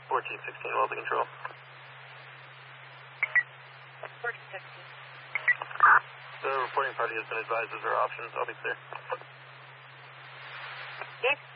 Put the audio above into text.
1416, well to control. 1416. The reporting party has been advised of their options. I'll be clear. Yes.